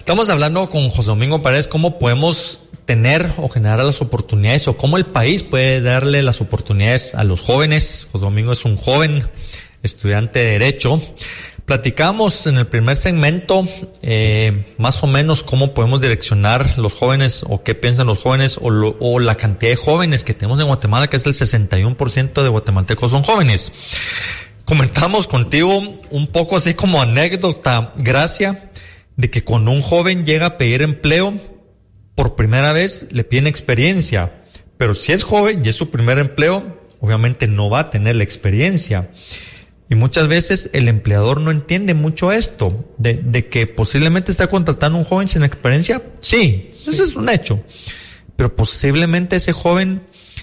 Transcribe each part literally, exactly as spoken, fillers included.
Estamos hablando con José Domingo Paredes cómo podemos tener o generar las oportunidades o cómo el país puede darle las oportunidades a los jóvenes. José Domingo es un joven estudiante de Derecho. Platicamos en el primer segmento eh, más o menos cómo podemos direccionar los jóvenes o qué piensan los jóvenes o, lo, o la cantidad de jóvenes que tenemos en Guatemala, que es el sesenta y uno por ciento de guatemaltecos son jóvenes. Comentamos contigo un poco así como anécdota, Gracia, de que cuando un joven llega a pedir empleo, por primera vez le piden experiencia, pero si es joven y es su primer empleo, obviamente no va a tener la experiencia. Y muchas veces el empleador no entiende mucho esto, de, de que posiblemente está contratando a un joven sin experiencia. Sí, sí, ese es un hecho. Pero posiblemente ese joven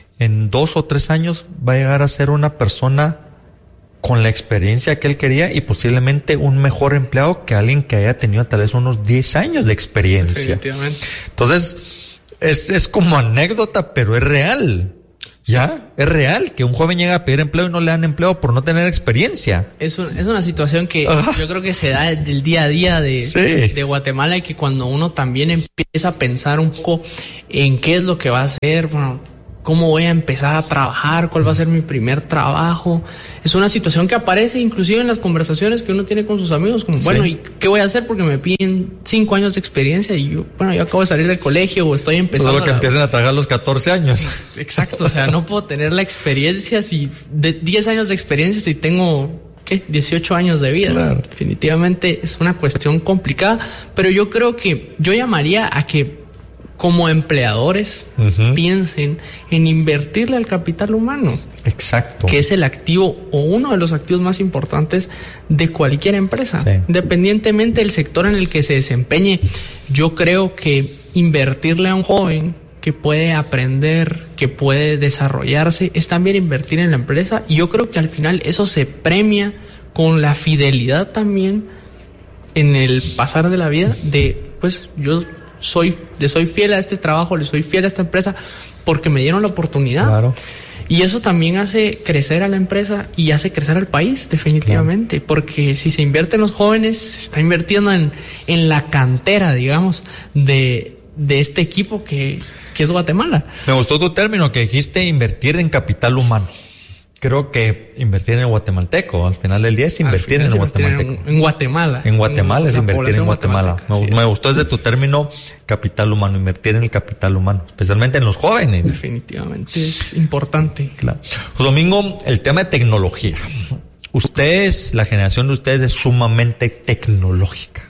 en dos o tres años va a llegar a ser una persona con la experiencia que él quería y posiblemente un mejor empleado que alguien que haya tenido tal vez unos diez años de experiencia. Definitivamente. Entonces, es, es como anécdota, pero es real. Ya, es real que un joven llega a pedir empleo y no le dan empleo por no tener experiencia. Es, un, es una situación que Ajá. yo creo que se da del día a día de, sí. de Guatemala, y que cuando uno también empieza a pensar un poco en qué es lo que va a hacer, bueno, cómo voy a empezar a trabajar, cuál va a ser mi primer trabajo. Es una situación que aparece inclusive en las conversaciones que uno tiene con sus amigos, como, bueno, sí. ¿y qué voy a hacer? Porque me piden cinco años de experiencia y yo, bueno, yo acabo de salir del colegio o estoy empezando. Todo lo que la... empiecen a tragar a los catorce años. Exacto, o sea, no puedo tener la experiencia si de diez años de experiencia si tengo, ¿qué? dieciocho años de vida. Claro. Definitivamente es una cuestión complicada, pero yo creo que yo llamaría a que como empleadores uh-huh. piensen en invertirle al capital humano. Exacto. Que es el activo o uno de los activos más importantes de cualquier empresa. Sí. Independientemente del sector en el que se desempeñe, yo creo que invertirle a un joven que puede aprender, que puede desarrollarse, es también invertir en la empresa. Y yo creo que al final eso se premia con la fidelidad también en el pasar de la vida de, pues, yo... Soy, le soy fiel a este trabajo, le soy fiel a esta empresa porque me dieron la oportunidad. Claro. Y eso también hace crecer a la empresa y hace crecer al país, definitivamente. Claro. Porque si se invierte en los jóvenes, se está invirtiendo en, en la cantera, digamos, de, de este equipo que, que es Guatemala. Me gustó tu término que dijiste, invertir en capital humano. Creo que invertir en el guatemalteco, al final del día es invertir en el guatemalteco. En, en Guatemala. En Guatemala en es invertir en Guatemala. Me, sí. me gustó ese tu término, capital humano, invertir en el capital humano, especialmente en los jóvenes. Definitivamente es importante. Claro. José Domingo, el tema de tecnología. Ustedes, la generación de ustedes es sumamente tecnológica.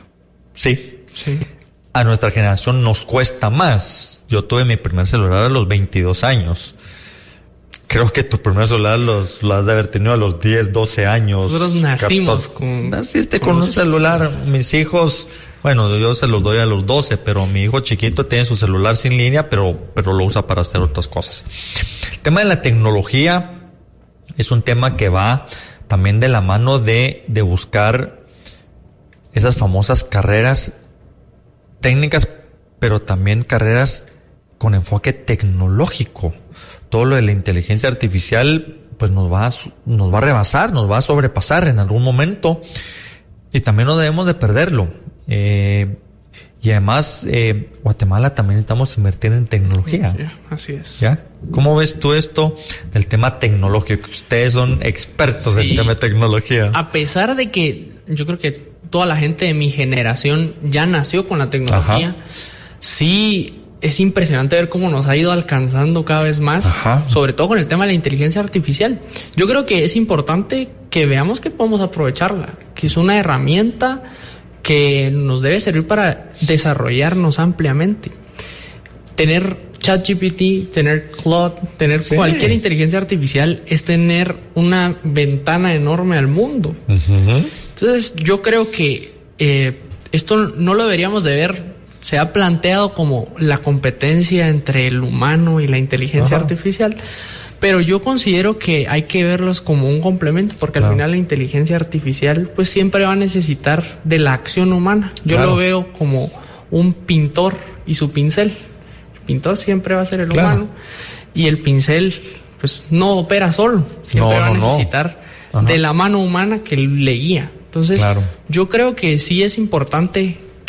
Sí. Sí. A nuestra generación nos cuesta más. Yo tuve mi primer celular a los veintidós años. Creo que tu primer celular los, lo has de haber tenido a los diez, doce años. Nosotros nacimos Capto, con... Naciste con, con un celular. Mis hijos, bueno, yo se los doy a los doce, pero mi hijo chiquito tiene su celular sin línea, pero, pero lo usa para hacer otras cosas. El tema de la tecnología es un tema que va también de la mano de, de buscar esas famosas carreras técnicas, pero también carreras con enfoque tecnológico. Todo lo de la inteligencia artificial pues nos va a, nos va a rebasar, nos va a sobrepasar en algún momento, y también no debemos de perderlo. Eh, y además, eh, Guatemala también necesitamos invertir en tecnología. Yeah, así es. ¿Ya? ¿Cómo ves tú esto del tema tecnológico? Ustedes son expertos sí. en el tema de tecnología. A pesar de que yo creo que toda la gente de mi generación ya nació con la tecnología, Ajá. sí... Es impresionante ver cómo nos ha ido alcanzando cada vez más, Ajá. sobre todo con el tema de la inteligencia artificial. Yo creo que es importante que veamos que podemos aprovecharla, que es una herramienta que nos debe servir para desarrollarnos ampliamente. Tener ChatGPT, tener Claude, tener sí. cualquier inteligencia artificial es tener una ventana enorme al mundo. Uh-huh. Entonces yo creo que eh, esto no lo deberíamos de ver. Se ha planteado como la competencia entre el humano y la inteligencia Ajá. artificial, pero yo considero que hay que verlos como un complemento, porque claro. al final la inteligencia artificial pues siempre va a necesitar de la acción humana. Yo claro. lo veo como un pintor y su pincel. El pintor siempre va a ser el claro. humano, y el pincel pues no opera solo, siempre no, va a no, necesitar no. de la mano humana que le guía. Entonces claro. yo creo que sí es importante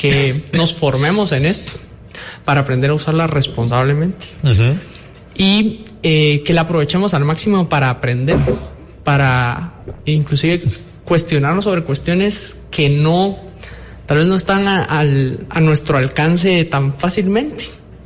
que nos formemos en esto para aprender a usarla responsablemente. Uh-huh. Y eh, que la aprovechemos al máximo para aprender, para inclusive cuestionarnos sobre cuestiones que no, tal vez no están a, a, a nuestro alcance tan fácilmente.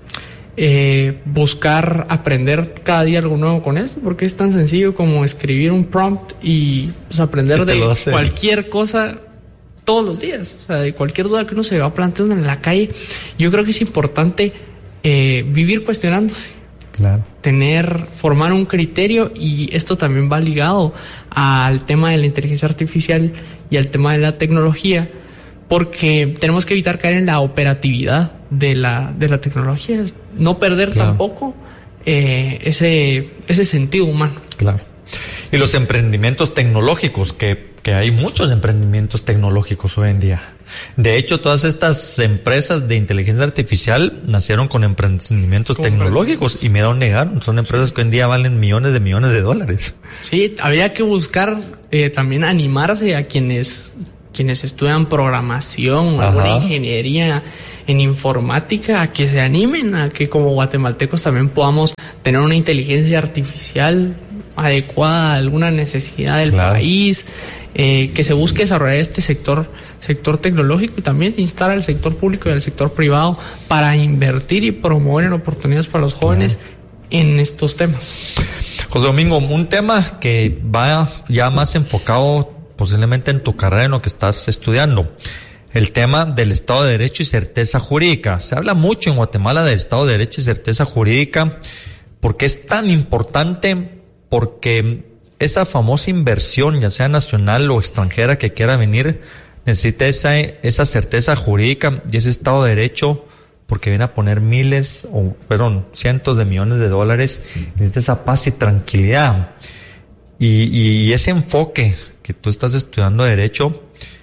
Eh, buscar aprender cada día algo nuevo con esto, porque es tan sencillo como escribir un prompt y pues, aprender de cualquier cosa todos los días. O sea, de cualquier duda que uno se va planteando en la calle. Yo creo que es importante eh, vivir cuestionándose. Claro. Tener, formar un criterio, y esto también va ligado al tema de la inteligencia artificial y al tema de la tecnología, porque tenemos que evitar caer en la operatividad de la, de la tecnología, no perder claro. tampoco eh, ese, ese sentido humano. Claro. Y los emprendimientos tecnológicos, que, que hay muchos emprendimientos tecnológicos hoy en día. De hecho, todas estas empresas de inteligencia artificial nacieron con emprendimientos tecnológicos, y me da un negar, son empresas que hoy en día valen millones de millones de dólares. Sí, habría que buscar eh, también animarse a quienes, quienes estudian programación o alguna ingeniería en informática, a que se animen, a que como guatemaltecos también podamos tener una inteligencia artificial adecuada a alguna necesidad del claro. país, eh, que se busque desarrollar este sector sector tecnológico, y también instar al sector público y al sector privado para invertir y promover oportunidades para los jóvenes claro. en estos temas. José Domingo, un tema que va ya más enfocado posiblemente en tu carrera, en lo que estás estudiando, el tema del Estado de Derecho y certeza jurídica. Se habla mucho en Guatemala del Estado de Derecho y certeza jurídica. ¿Por qué es tan importante? Porque esa famosa inversión, ya sea nacional o extranjera, que quiera venir, necesita esa, esa certeza jurídica y ese Estado de Derecho, porque viene a poner miles, o perdón, cientos de millones de dólares, necesita esa paz y tranquilidad. Y, y, y ese enfoque que tú estás estudiando Derecho,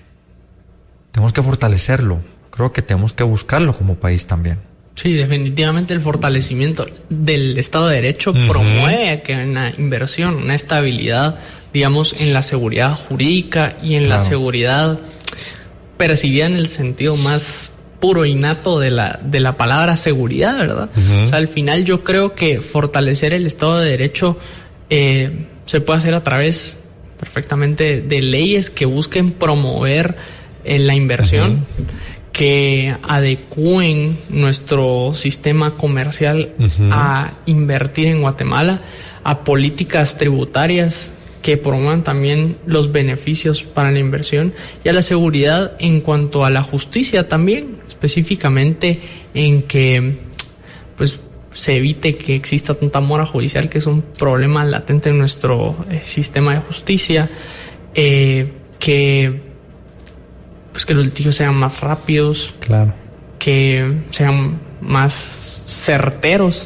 tenemos que fortalecerlo. Creo que tenemos que buscarlo como país también. Sí, definitivamente el fortalecimiento del Estado de Derecho uh-huh. promueve que una inversión, una estabilidad, digamos, en la seguridad jurídica y en claro. la seguridad percibida en el sentido más puro, innato de la, de la palabra seguridad, ¿verdad? Uh-huh. O sea, al final yo creo que fortalecer el Estado de Derecho eh, se puede hacer a través perfectamente de leyes que busquen promover eh, la inversión, uh-huh. que adecúen nuestro sistema comercial uh-huh. a invertir en Guatemala, a políticas tributarias que promuevan también los beneficios para la inversión, y a la seguridad en cuanto a la justicia también, específicamente en que pues se evite que exista tanta mora judicial, que es un problema latente en nuestro eh, sistema de justicia, eh, que pues que los litigios sean más rápidos, claro. que sean más certeros,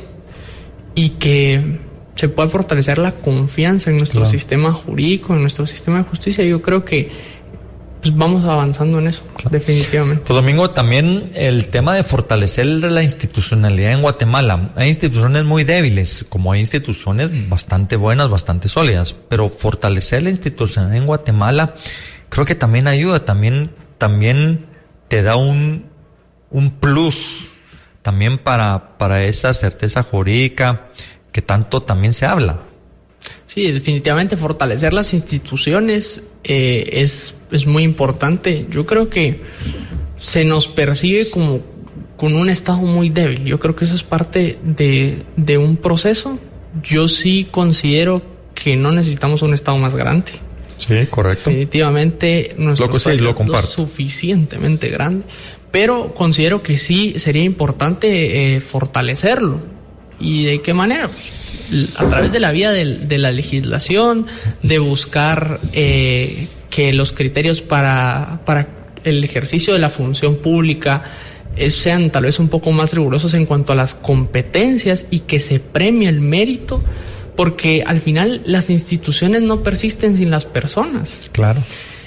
y que se pueda fortalecer la confianza en nuestro claro. sistema jurídico, en nuestro sistema de justicia. Yo creo que pues, vamos avanzando en eso, claro. definitivamente. Pues Domingo, también el tema de fortalecer la institucionalidad en Guatemala. Hay instituciones muy débiles, como hay instituciones bastante buenas, bastante sólidas, pero fortalecer la institucionalidad en Guatemala creo que también ayuda, también, también te da un, un plus también para, para esa certeza jurídica que tanto también se habla. Sí, definitivamente fortalecer las instituciones eh, es, es muy importante. Yo creo que se nos percibe como con un Estado muy débil. Yo creo que eso es parte de, de un proceso. Yo sí considero que no necesitamos un Estado más grande. Sí, correcto. Definitivamente nuestro lo, sí, lo comparto. Es suficientemente grande, pero considero que sí sería importante eh, fortalecerlo. ¿Y de qué manera? Pues, a través de la vía de, de la legislación, de buscar eh, que los criterios para, para el ejercicio de la función pública eh, sean tal vez un poco más rigurosos en cuanto a las competencias, y que se premie el mérito, porque al final las instituciones no persisten sin las personas. Claro.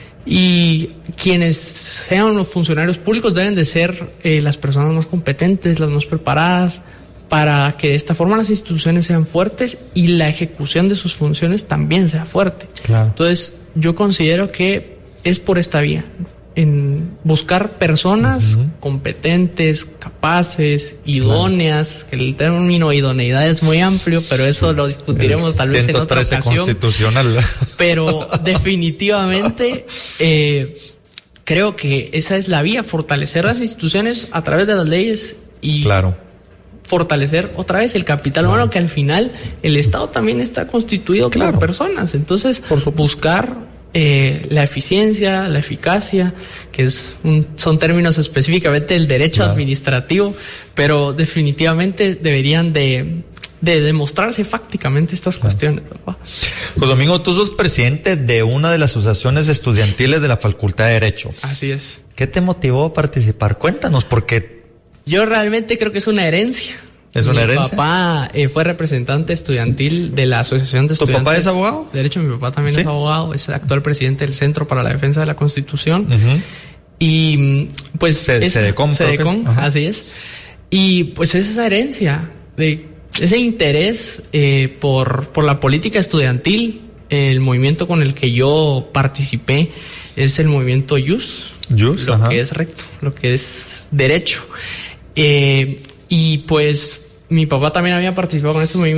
Y quienes sean los funcionarios públicos deben de ser eh, las personas más competentes, las más preparadas, para que de esta forma las instituciones sean fuertes y la ejecución de sus funciones también sea fuerte. Claro. Entonces, yo considero que es por esta vía. en buscar personas uh-huh. competentes, capaces, idóneas, que el término idoneidad es muy amplio, pero eso lo discutiremos tal vez en otra ocasión. Constitucional. Pero definitivamente eh, creo que esa es la vía, fortalecer las instituciones a través de las leyes y claro. fortalecer otra vez el capital humano, claro. que al final el Estado también está constituido claro. por personas. Entonces, por buscar eh, la eficiencia, la eficacia, que es un, son términos específicamente del derecho claro. administrativo, pero definitivamente deberían de, de demostrarse fácticamente estas claro. cuestiones. Pues Domingo, tú sos presidente de una de las asociaciones estudiantiles de la Facultad de Derecho. Así es. ¿Qué te motivó a participar? Cuéntanos, porque yo realmente creo que es una herencia. ¿Es una mi herencia? Mi papá eh, fue representante estudiantil de la Asociación de Estudiantes. ¿Tu papá es abogado? De hecho, mi papá también ¿Sí? es abogado, es actual presidente del Centro para la Defensa de la Constitución. Uh-huh. Y pues... C- es, CEDECOM. CEDECOM, uh-huh. así es. Y pues es esa herencia, de ese interés eh, por, por la política estudiantil. El movimiento con el que yo participé es el movimiento Yus. Yus, Lo ajá. que es recto, lo que es derecho. Eh, y pues mi papá también había participado con este movimiento.